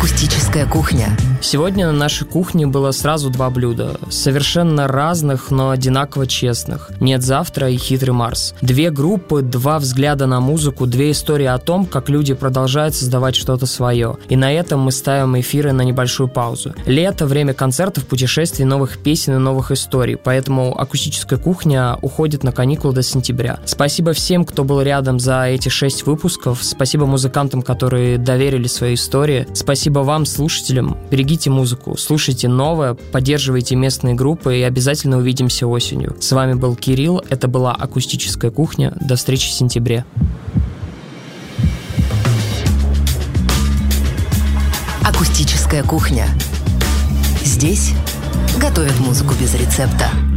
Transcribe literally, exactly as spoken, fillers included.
Акустическая кухня. Сегодня на нашей кухне было сразу два блюда, совершенно разных, но одинаково честных. «Нет завтра» и «Хитрый Марс». Две группы, два взгляда на музыку, две истории о том, как люди продолжают создавать что-то свое. И на этом мы ставим эфиры на небольшую паузу. Лето, время концертов, путешествий, новых песен и новых историй, поэтому акустическая кухня уходит на каникулы до сентября. Спасибо всем, кто был рядом за эти шесть выпусков, спасибо музыкантам, которые доверили свои истории, спасибо вам, слушателям. Берегите музыку, слушайте новое, поддерживайте местные группы и обязательно увидимся осенью. С вами был Кирилл, это была акустическая кухня. До встречи в сентябре. Акустическая кухня. Здесь готовят музыку без рецепта.